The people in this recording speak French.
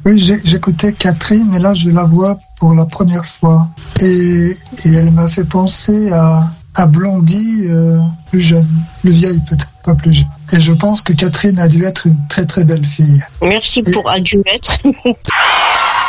Oui, j'écoutais Catherine et là je la vois pour la première fois. Et elle m'a fait penser à Blondie, plus jeune, plus vieille peut-être, pas plus jeune. Et je pense que Catherine a dû être une très très belle fille. Merci pour a dû être.